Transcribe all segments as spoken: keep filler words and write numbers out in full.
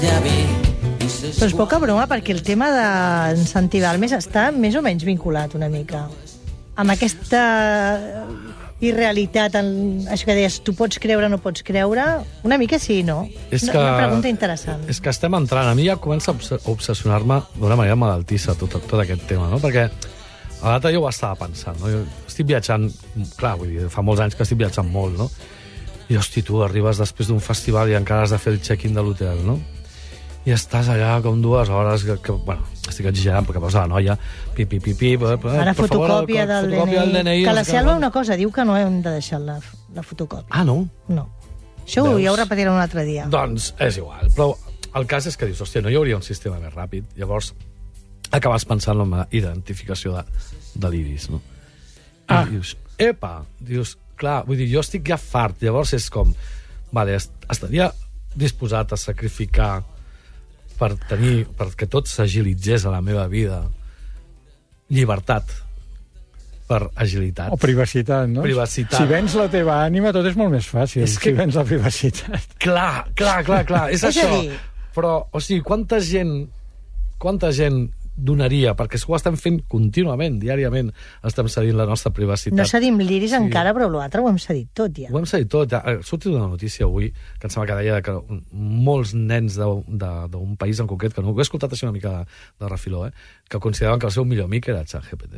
Però és poca broma, perquè el tema d'en Santi Balmes està més o menys vinculat una mica amb aquesta irrealitat, en, això que deies, tu pots creure o no pots creure, una mica sí, no? És una, que, una pregunta interessant. És que estem entrant, a mi ja comença a obsessionar-me d'una manera malaltissa tot, tot aquest tema, no? Perquè a l'altre jo ho estava pensant, no? Jo estic viatjant, clar, vull dir, fa molts anys que estic viatjant molt, no? I, hosti, tu arribes després d'un festival i encara has de fer el check-in de l'hotel, no? I estàs allà com dues hores, que, que bueno, estic exagerant, perquè posa la noia, pi, pi, pi, pi, per, per, Ara per fotocòpia, favor, del, fotocòpia del D N I. Que la no Selva una cosa, diu que no hem de deixar la, la fotocòpia. Ah, no? No. Això Veus? ja ho repetiré un altre dia. Doncs és igual, però el cas és que dius, hòstia, no hi hauria un sistema més ràpid. Llavors, acabes pensant en la identificació de, de l'iris, no? Ah. I dius, epa, dius, clar, vull dir, jo estic ja fart, llavors és com, vale, estaria disposat a sacrificar per tenir, perquè tot s'agilitzés a la meva vida, llibertat per agilitat. O privacitat, no? Privacitat. Si vens la teva ànima, tot és molt més fàcil, és que... si vens la privacitat. Clar, clar, clar, clar, és, és això. Dir... Però, o sigui, quanta gent, quanta gent donaria, perquè ho estem fent contínuament, diàriament, estem cedint la nostra privacitat. No cedim l'iris sí. encara, però l'altre ho hem cedit tot, ja. Ho hem cedit tot. Ha sortit una notícia avui, que em sembla que deia que molts nens d'un país en concret, que no ho he escoltat així una mica de, de refiló, eh, que consideraven que el seu millor amic era ChatGPT.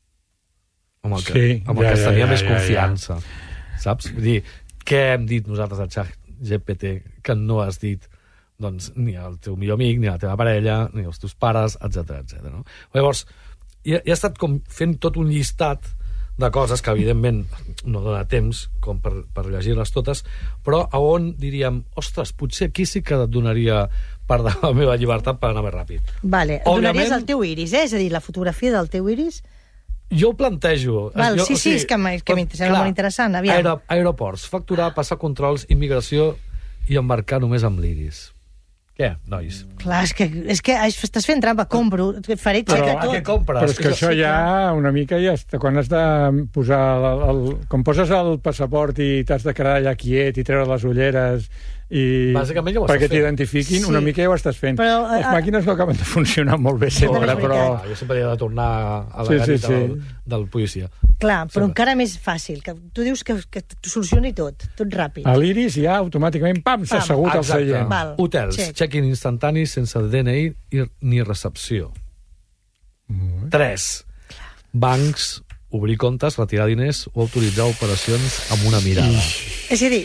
Amb el que, sí, amb el ja, que es tenia ja, més ja, confiança. Ja. Saps? Vull dir, què hem dit nosaltres al ChatGPT que no has dit doncs ni el teu millor amic, ni la teva parella, ni els teus pares, etcètera, etcètera. No? Llavors, he, he estat com fent tot un llistat de coses que, evidentment, no dona temps com per, per llegir-les totes, però a on diríem, ostres, potser aquí sí que et donaria part de la meva llibertat per anar més ràpid. Vale, Òbviament, donaries el teu iris, eh? És a dir, la fotografia del teu iris... Jo ho plantejo. Val, jo, sí, o sigui, sí, és que m'interessa molt interessant. Aviam. Aero, aeroports, facturar, passar controls, immigració i embarcar només amb l'iris. Què, nois? Clar, és que, és que estàs fent trampa, compro, faré xeca tot. Què compres? Però és que això ja una mica ja està. Quan has de posar... El, el, com poses el passaport i t'has de quedar allà quiet i treure les ulleres i bàsicament ja ho perquè estàs fent. T'identifiquin, sí. Una mica ja ho estàs fent. Però, les uh, màquines no acaben de funcionar molt bé sempre, no, però... Jo sempre he de tornar a la sí, garita sí, sí. del, del policia. Clar, però sempre. Encara més fàcil, que tu dius que, que t'ho solucioni tot, tot ràpid. A l'Iris ja automàticament, pam, s'ha assegut al seient. Val, hotels, check. check-in instantani sense D N I i, ni recepció. Mm. Tres. Bancs, obrir comptes, retirar diners o autoritzar operacions amb una mirada. És a dir...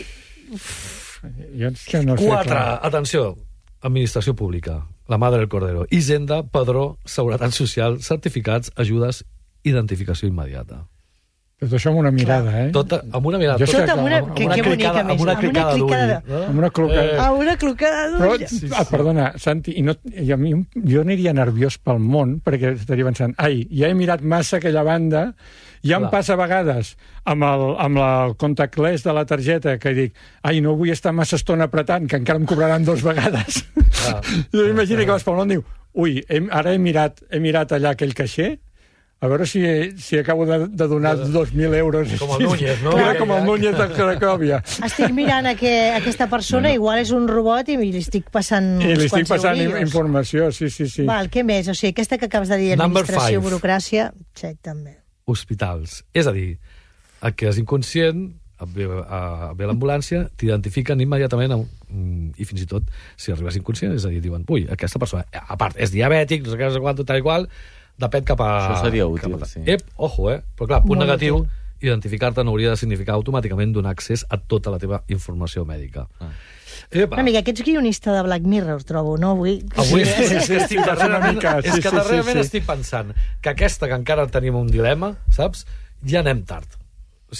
Jo és que no sé, Quatre. clar. Atenció, administració pública, la Madre del Cordero, Hisenda, Padró, Seguretat Social, certificats, ajudes, identificació immediata. Tot això amb una mirada, eh? Tot amb una mirada. Jo Tot sé Tot amb una... amb Que, una que bonica, clicada, més. amb una clicada d'ull. clicada... No? Amb una clocada. Eh. A una clicada Però, d'ull. sí, sí. ah, perdona, Santi, i no, i a mi, jo aniria nerviós pel món, perquè estaria pensant, ai, ja he mirat massa aquella banda, ja em Clar. passa a vegades amb el, amb el contactless de la targeta, que dic, ai, no vull estar massa estona apretant, que encara em cobraran dos vegades. Ah, Jo imagino que vas pel món i diu, ui, he, ara he mirat, he mirat allà aquell caixer, a veure si, si acabo de, de donar dos mil euros. Com el Núñez, no? Clar, com el Núñez de Cracòvia. Estic mirant a que aquesta persona bueno. igual és un robot i li estic passant I uns li estic quants passant eurillos. informació, sí, sí, sí. Val, què més? O sigui, aquesta que acabes de dir, Number administració, five. burocràcia, check també. Hospitals. És a dir, el que és inconscient, et ve, a, ve l'ambulància, t'identifiquen immediatament, a, i fins i tot, si arribes inconscient, és a dir, diuen, ui, aquesta persona, a part, és diabètic, no sé què, no sé quant, tal i qual, depèn cap a... Això seria útil, a, sí. Ep, ojo, eh? Però clar, punt Molt negatiu, útil. identificar-te no hauria de significar automàticament donar accés a tota la teva informació mèdica. Ah. Una mica, que ets guionista de Black Mirror, trobo, no? Avui... Avui Sí, sí, és sí, que estic sí, darrerament, mica, sí, és que sí, darrerament sí, sí. estic pensant que aquesta, que encara tenim un dilema, saps? Ja anem tard.